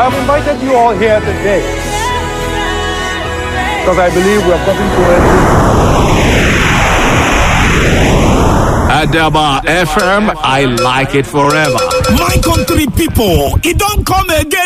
I have invited you all here today because I believe we have gotten to Adaba FM, I like it forever. My country people, it don't come again,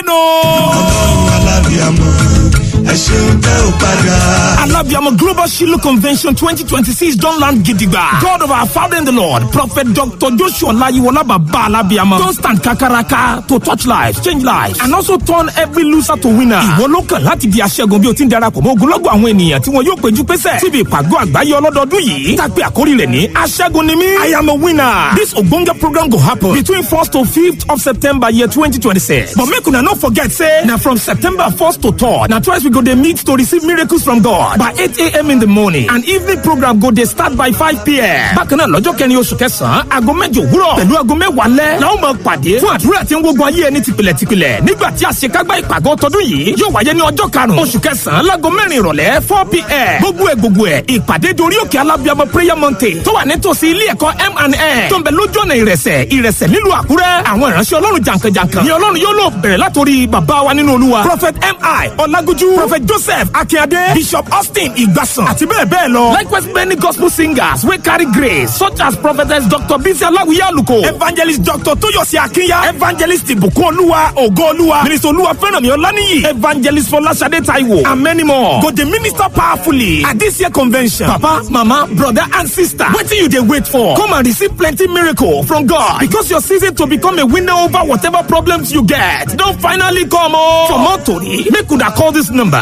Alabiamo Global Shiloh Convention 2026 don't land gidigba. God of our Father in the Lord, Prophet Dr. Joshua Olayiwola Baba Alabiamo, don't stand kakaraka to touch lives, change lives, and also turn every loser to winner. Ìwọ ló kàn láti di aṣẹ́gun bí o ti ń darapọ̀ mọ́ ogunlọ́gọ̀ àwọn ènìyàn tí wọn yóò péjú pésẹ̀ síbi ìpàgọ́ àgbáyé ọlọ́dọọdún yìí. Tàbí àkórí rẹ̀ ní aṣẹ́gun ni mí. I am a winner. This Ogbonge program go happen between 1st to 5th of September year 2026. But make una not forget, say, now from September 1st to 3rd, now twice we go they meet to receive miracles from God by 8 a.m. in the morning. And evening program go they start by 5 p.m. Bákan náà lọ́jọ́ kẹ́ni oṣù kẹsàn-án, aago mẹ́jọ òwúrọ̀ pẹ̀lú aago mẹ́wàá alẹ́ la ó máa pàdé fún àdúrà tí ń gbógun ayé ẹni tìpìlẹ̀. Nígbà tí àṣekágbá ìpàgọ́ tọdún yìí yóò wáyé ní ọjọ́ karùn-ún oṣù kẹsàn-án láago 4 ìrọ̀lẹ́ 4 p.m. Gbogbo ẹ̀ ìpàdé dorí òkè Alábíàmọ prayer mountain tó wà nítòsí ilé ẹ̀kọ́ M&N tó ń bẹ lójú ọ̀nà ìrẹsẹ̀ nílùú Àkúrẹ́. Àwọn ìránṣẹ́ Ọlọ́run jàǹkànjàǹkàn ni Ọlọ́run yóò lò bẹ̀rẹ̀ látòrí bàbá wa nínú Olúwa Prophet M.I. Ọlágúnjú, Prophet Joseph Akínyadé, Bishop Austin Ìgbàsàn àti bẹ́ẹ̀ bẹ́ẹ̀ lọ. Likewise many gospel singers wey carry grace such as Prophetess Dr. Bisi Aláwìyé Àlùkò, Evangelist Dr. Tóyọ̀sí Akínyà, Evangelist Ìbùkún Olúwa, Ògo Olúwa, Minister Olúwafẹ́rànmí Ọláníyì, Evangelist Fọláṣadé Táíwò, and many more go dey minister powerfully at this year convention. Papa, mama, brother and sister, wetin you dey wait for? Come and receive plenty miracle from God because your season to become a winner over whatever problems you get don finally come. For more tori, make una call this number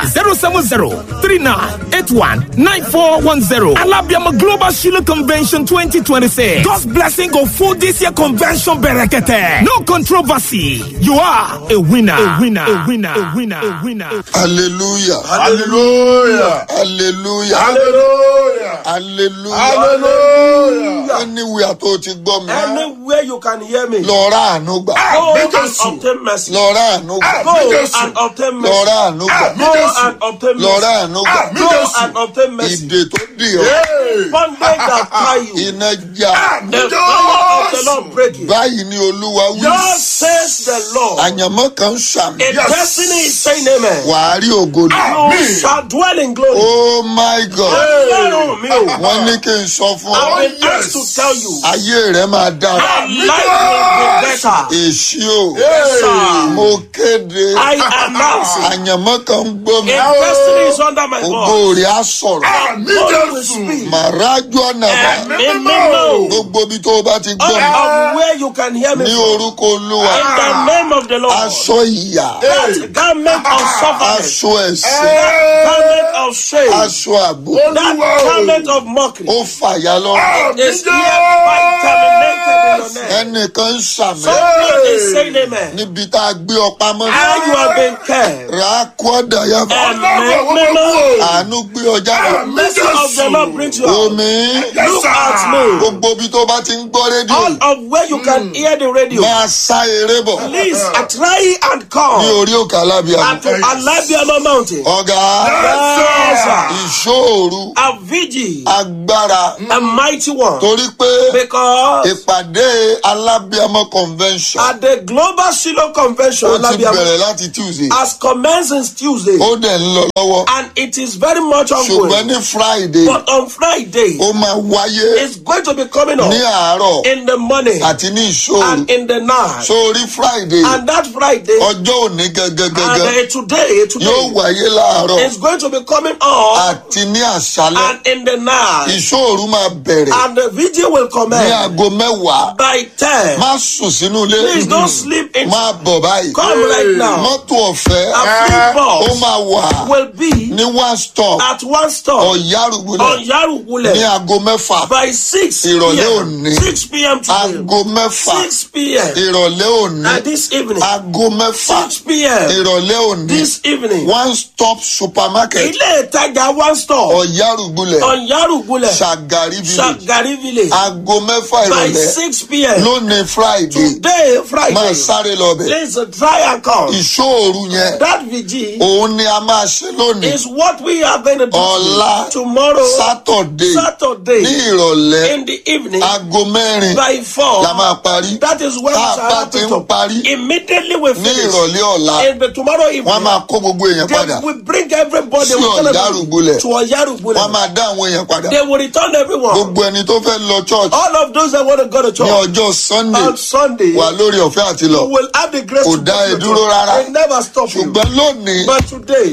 070-3981-9410. Alabiamo Global Shiloh Convention 2026. God's blessing go full this year convention berekete. No controversy. You are a winner. A winner. A winner. A winner. A winner. Hallelujah. Hallelujah. Hallelujah. Hallelujah. Hallelujah. Hallelujah. Anywhere tó ti gbọ́ mi. Anywhere you can hear me. Lọ ra àánú gbà. Go and obtain mercy. Lọ ra àánú gbà. Go and obtain mercy. Lọ ra àánú gbà. Go and obtain mercy. Lọ ra àánú gbà. Go and obtain mercy. Ìdè tó dì ọ́. Bondage that tie you. Iná já. The fire of the Lord break it. Báyìí ni Olúwa wí. Just says the Lord. Àyànmọ́ kan ṣàmì. A destiny is saying amen. Wàá rí ògo ni. You shall dwell in glory. Oh my God. Wọ́n ní kí n sọ fún ọ. I've been asked to tell you. Ayé rẹ̀ máa dára. Your life will be better. Èṣí o. Yes, sir. Mo kéde. I announce it. Àyànmọ́ kan ń gbọ́ mi. A destiny is under my Ògo voice. rẹ̀ á sọ̀rọ̀. God will speak. Màrájú ọ̀nà bá. Gbogbo ibi tó o bá ti gbọ́ mi. Of where you can hear me Ní from. orúkọ Olúwa. In the name of the Lord. Aṣọ ìyà. That garment of suffering. Aṣọ ẹ̀ṣẹ̀. That garment of shame. Aṣọ àbò. That garment of mockery. Ó fàyà lọ. Is hereby terminated in your name. Ẹnìkan ń ṣàmì. Someone is saying amen. Níbi tá a gbé ọ pamọ́. How you have been kept. Rà á kú ọ̀dà yá fún. Àánú gbé ọ jáde. Mercy of the Lord brings you out. Omi. Look at me. Gbogbo ibi tó bá ti ń gbọ́ rédíò. All of where you can hear the radio. Máa sá eré bọ̀. Please try and Ní come. orí òkè Alábíàmọ. And to Alabiamo Mountain. Ọ̀gá. Yes, sir. Ìṣòro. A vigil. Agbára. A mighty one. Torí pé Because ìpàdé Alábíàmọ convention. at the Global Shiloh Convention, Ó ti Alabiamo bẹ̀rẹ̀ láti Tuesday. has commenced since Tuesday. Ó dẹ̀ ń lọ lọ́wọ́. And it is very much Ṣùgbọ́n ongoing. ní Friday. But on Friday, Ó máa wáyé it's going to be coming up ní àárọ̀ in the morning àti ní ìṣòro. and in the night. Sórí Friday. And that Friday, Ọjọ́ òní gẹ́gẹ́gẹ́gẹ́. and today Yóò wáyé láàárọ̀ is going to be coming up àti ní àṣálẹ́. and in the night. Ìṣòro máa bẹ̀rẹ̀ And the video will ní commence aago mẹ́wàá. by 10. Má sùn sínú ilé. Please don't sleep in. Máa bọ̀ báyìí. Come right now. Mọ́tò ọ̀fẹ́ A free ó bus máa wà will be ní one stop at one stop Ọ̀yárùgbùlẹ̀ on ní Yarugule aago mẹ́fà. by 6 Ìrọ̀lẹ́ p.m. òní. 6 p.m. today. Aago mẹ́fà. 6 p.m. Ìrọ̀lẹ́ òní. And this evening. Aago mẹ́fà. 6 p.m. Ìrọ̀lẹ́ òní. This evening. One stop supermarket Ilé ìtajà one stop Ọ̀yárùgbùlẹ̀ on Yarugule Ṣàgárí village. Shagari village Aago mẹ́fà by ìrọ̀lẹ́. 6 6 p.m. lónìí Friday Today, máa Friday. sáré lọ bẹ̀. Please try and come. Ìṣòro yẹn That vigil òun ni a máa ṣe lónìí. is what we are going to do Ọ̀la tomorrow, Saturday ní Saturday, ìrọ̀lẹ́ in the evening, aago 4 by 4. la máa parí. That is when we Tá a shall bá have ti to ń talk. parí Immediately we ní finish. ìrọ̀lẹ́ ọ̀la In the tomorrow wọ́n evening, máa kó gbogbo èèyàn they padà. will bring everybody Sí Ọ̀yárùgbulẹ̀. to Ọ̀yárùgbulẹ̀. Wọ́n máa dá àwọn èèyàn padà. They will return everyone. Gbogbo ẹni tó fẹ́ lọ church All of those that want to go to ní church ọjọ́ Sunday on Sunday wà lórí ọ̀fẹ́ àti lọ. you will have the grace Kò to dá go ẹ to dúró church. rárá. They never stop you. Ṣùgbọ́n lónìí But today,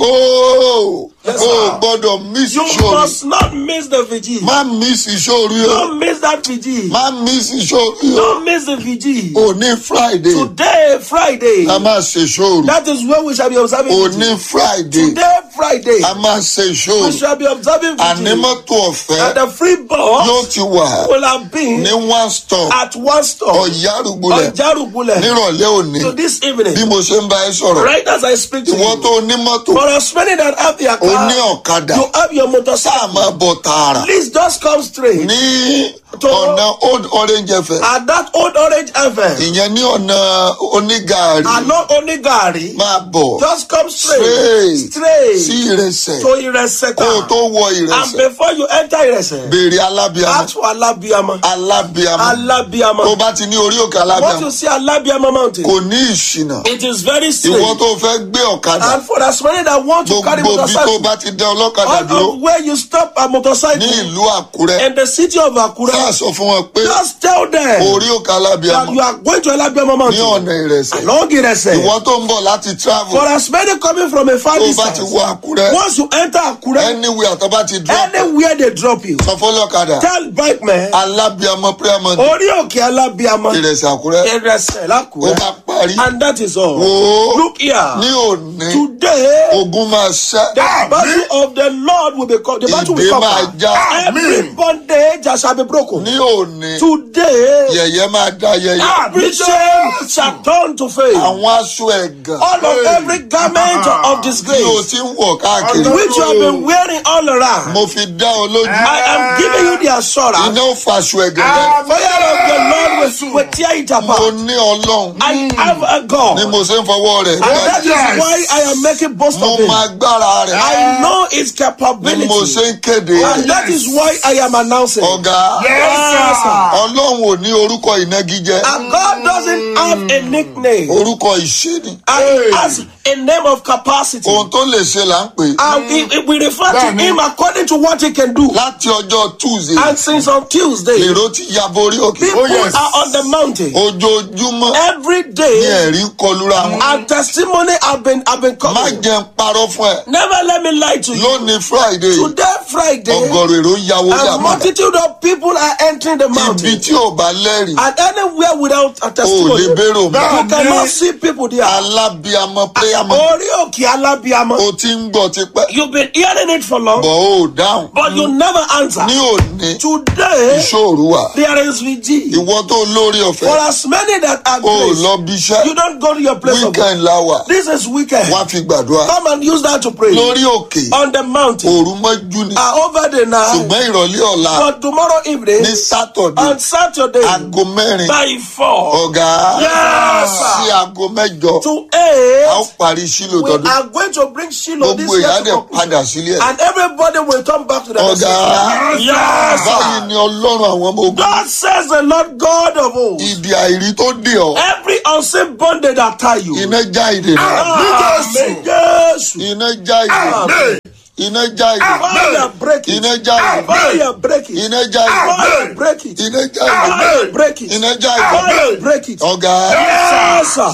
o Yes, ò sir. gbọ́dọ̀ miss you ìṣòro. must not miss the vigil. Má miss ìṣòro yóò. Don't miss that vigil. Má miss ìṣòro yóò. Don't miss the vigil. Òní Friday Today, Friday, a máa ṣe ìṣòro. that is when we shall be observing Òní vigil. Friday Today, Friday, a máa ṣe we ìṣòro. shall be observing vigil. Ànímọ́tò And ọ̀fẹ́ the free bus yóò ti wà will have been ní one stop at one stop Ọ̀yárùgbulẹ̀ Ọ̀yárùgbulẹ̀ nírọ̀lẹ́ òní. to this evening. Bí mo ṣe ń bá ẹ sọ̀rọ̀, Right as I speak to ìwọ you. tó ní mọ́tò, For as many that have their o ní car, ọ̀kadà, you have your tá a motorcycle. máa bọ̀ tààrà Please just come straight ní ọ̀nà Old Orange FM. at that old orange FM. Ìyẹn ní ọ̀nà onígàárì. And not only Gary, Máa bọ̀ just come Straight. straight sí Ìrẹsẹ̀. to Ireseka. Kó o tó wọ And Ìrẹsẹ̀, before you enter Irese, béèrè alábíàmọ́. ask for Alabiama. Alábíàmọ́. Tó Alabiama. bá ti ní orí òkè Once alábíàmọ́, you see Alabiama mountain, kò ní ìṣìnà. it is very Ìwọ straight. tó fẹ́ gbé ọ̀kadà, And for as many that want to carry gbogbo bí tó motorcycle, bá ti dá ọlọ́kadà all dúró of where you stop a ní motorcycle ìlú Àkúrẹ́, in the city of Akure, sáà sọ fún wọn pé just tell them orí òkè that alábíàmọ́ you are going to Alabiama ní mountain. ọ̀nà Ìrẹsẹ̀. Along Irese. Ìwọ tó ń bọ̀ láti travel, For as many coming from a far tó bá ti distance, wọ Àkúrẹ́, once you enter Akure, anywhere tó bá ti drop, anywhere they drop you, sọ fún ọlọ́kadà, tell bike man, alábíàmọ́ prayer mountain, Ori Oke Alabiama, Ìrẹsẹ̀ Àkúrẹ́, Irese ó Lakure, bá parí. and that is all. Wò ó, Look here, ní òní, today ogun máa ṣẹ́. the battle of the Lord will be the battle will Ìdè máa come. já. Every bondage shall be broken. Ní òní, Today, yẹ̀yẹ́ máa dá yẹ̀yẹ́. every shame shall turn to fame. Àwọn aṣọ ẹ̀gàn All of every garment of tí o disgrace ti ń wọ̀ káàkiri, which you have been wearing all around, mo fi dá ọ lójú. I am giving you the assurance. Iná ò faṣọ ẹ̀gàn rẹ̀. Fire of the Lord will tear it Mo apart. ní Ọlọ́run I have a God. ni mo ṣe ń fọwọ́ rẹ̀ And that gbájú. is why I am making boast Mo of it. máa gbára rẹ̀ I know its ni capability. mo ṣe ń kéde And rẹ̀. that is why I am announcing. Ọ̀gá, Yes, sir. Ọlọ́run ò ní orúkọ ìnagijẹ, And God doesn't have a nickname. orúkọ ìṣíni. And he has a name of capacity. Ohun tó lè ṣe là ń pè. And we refer to him according to what he can do. Láti ọjọ́ Tuesday, And since on Tuesday, èrò ti ya borí òkè. people are on the mountain. Ojoojúmọ́ Every ní day, ẹ̀rí ń kọlura wọn. and testimony have been Má coming. jẹ́ ń parọ́ fún ẹ. Never let me lie to you. Lónìí Friday, Today, Friday, ọ̀gọ̀rọ̀ èrò ń yàwó a yàmọ̀dà. multitude of people are entering the Ibi mountain. tí ò bá lẹ́rìí, And anywhere without a o ò testimony, lè bèrò mọ́. you cannot see people there. Alábíàmọ́ prayer mountain. Ori Oke Alabiama. O ti ń gbọ́ tipẹ́, You've been hearing it for long, bọ̀ o ò dáhùn. but you never answer. Ní òní, Today, ìṣòro wà. there is vigil. Ìwọ tó lórí For ọ̀fẹ́, as many that are o ò grace, lọ bí iṣẹ́. you don't go to your place of work. Weekend la wà, This is weekend. wá fi gbàdúrà. Come and use that to pray. Lórí òkè, On the mountain. òru mọ́jú ni. Over the night. Ṣùgbọ́n ìrọ̀lẹ́ ọ̀la But tomorrow evening, ní Saturday, on Saturday, aago 4 by 4, ọ̀gá Yes, sir. sí aago 8 to a ó 8, parí sílò we tọdún. are going to bring Shiloh this Gbogbo year ìyá to dẹ̀ conclusion. padà sílé ẹ̀. And everybody will come back to the Ọ̀gá, message. Yes, báyìí sir. ni Ọlọ́run àwọn ọmọ ogun. God says the Lord God of hosts. Ìdí àìrí tó dè ọ́, Every unseen bondage that tie you. iná já ìdè náà. Amen. Yes. Iná já ìdè. Amen. Iná já ìdè. Fire break it. Iná já ìdè. Fire break it. Iná já ìdè. Fire break it. Iná já ìdè. Fire break it. Iná já ìdè. Fire break it. Ọ̀gá, Yes, sir.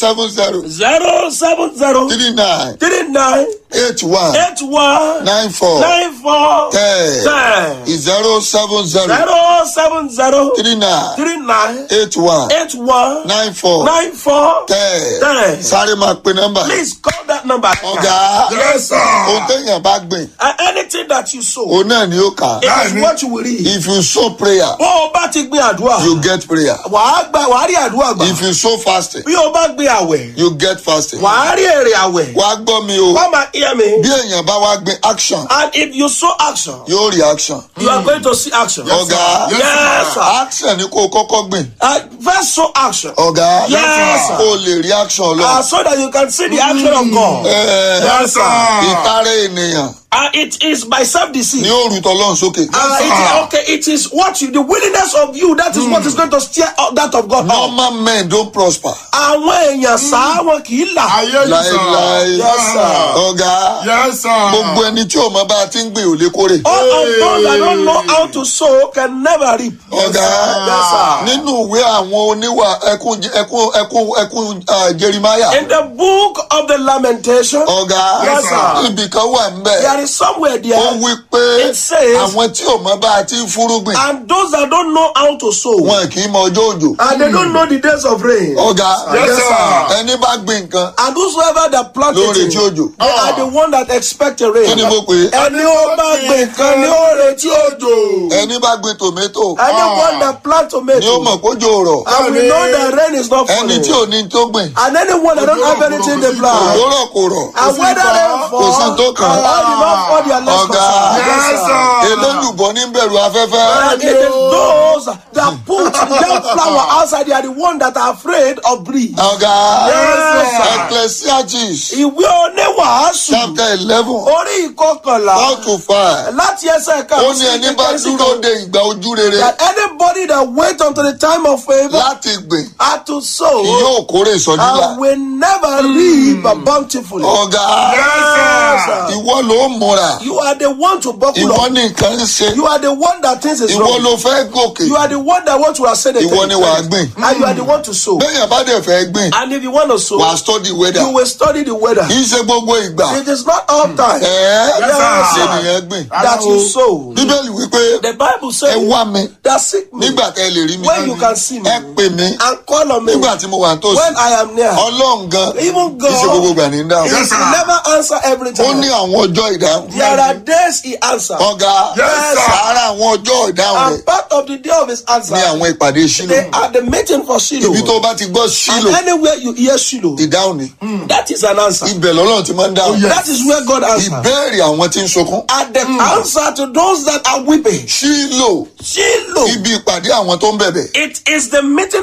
070 070 39 39 81 81 94 94 10 10 070 070 39 39 81 81 94 94 10. 10. Sáré máa pe nọ́mbà. Please call that number. Ọ̀gá, Yes, sir. ohun téèyàn bá gbìn, Anything that you sow, òun náà ni ó kà á. it is what you will read. If you sow prayer, Bó o bá ti gbé àdúrà, you get prayer. wàá rí àdúrà gbà. If you sow fasting, Bí o bá gbé àwẹ̀, you get fasting. wàá rí èrè àwẹ̀. Wá gbọ́ mi o, Come and hear hear me? bí èèyàn bá wá gbin action And if you saw action, yóò rí action. you are going to see action. ọ̀gá Yes, sir. action ni kó o kọ́kọ́ gbìn. First saw action. ọ̀gá Yes, sir. kó o lè rí action lọ. So that you can see the action of God. Yes, sir. ìtara ènìyàn It is by self-deceit. ni ó rú tọ́lọ́run sókè. It is the willingness of you that is what is going to steer that of God. normal men don't prosper. Àwọn èèyàn sá wọn kì í là. láéláé. ọ̀gá Yes, sir. gbogbo ẹni tí ò mọ bá a ti ń gbìn ò lè kórè. All of those that don't know how to sow can never reap. ọ̀gá nínú ìwé àwọn oníwà ẹkún Jeremiah. In the book of the Lamentation, ọ̀gá Yes, sir. ibì kan wà ń bẹ̀. there is somewhere there. ó wí pé It says, àwọn tí ò mọ bá a ti ń fúrúgbìn and those that don't know how to sow, wọn kì í mọ ọjọ́ òjò. and they don't know the days of rain, ọ̀gá Yes, sir. ẹni bá gbìn nǹkan and whosoever that planted ló it, retí òjò. they are the one that expect a rain. kí ni mo pè é? Ẹni ó bá gbìn nǹkan ni ó retí òjò. ẹni bá gbìn tòmẹ́tò Anyone that plant tomato, ni ó mọ̀ kójò rọ̀. and we know that rain is not ẹni tí falling. ò ní tó gbìn And anyone that don't have anything they plant, ló rọ̀ kò rọ̀. and whether rain Kò sí fall, tó kàn. or did not fall, they are less ọ̀gá concerned. elólùbọ́ ní bẹ̀rù afẹ́fẹ́. And it is those that put that flower outside, they are the ones that are afraid of breeze. ọ̀gá Yes, Ecclesiastes Ìwé oníwàásù chapter 11 orí ìkọkànlá 4-5 láti ẹsẹ̀ kan ó ní ẹni bá dúró de ìgbà ojú rere that anybody that wait until the time of favor láti gbìn had to sow yóò kórè ìsọdílà. and will never reap bountifully. ọ̀gá Yes, ìwọ ló múra you are the one to buckle ìwọ up. ní nǹkan ń ṣe You are the one that thinks is ìwọ wrong. ló fẹ́ gòkè You are the one that wants to ascend the ìwọ ni wàá gbìn. and you are the one to sow. bẹ́ẹ̀yàn bá dẹ̀ fẹ́ gbìn And if you want to sow, wàá study weather you will study the weather. kì í ṣe gbogbo ìgbà It is not all time lènìyàn gbìn. that you sow. bíbélì wípé The Bible says ẹ wá mi that seek me nígbà tẹ́ lè rí mi when you can see me ẹ pè mí and call on me nígbà tí mo wà nítòsí. when I am near. ọlọ́run gan Even kì í ṣe gbogbo God, ìgbà ní dáhùn. He will never answer every ó ní time. àwọn ọjọ́ ìdáhùn. There are days He answers, ọ̀gá Yes, sir. ara àwọn ọjọ́ ìdáhùn rẹ̀ and part of the day of His answer, ní àwọn ìpàdé Ṣílò. they are the meeting for Shiloh. ibi tó bá ti gbọ́ Ṣílò And anywhere you hear Shiloh, ìdáhùn ni. that is an answer. ibẹ̀ lọ́lọ́run ti máa ń dáhùn. That is where God answers. ìbéèrè àwọn tí ń sunkún. And the answer to those that are weeping. Ṣílò Shiloh, ibi ìpàdé àwọn tó ń bẹ̀bẹ̀. it is the meeting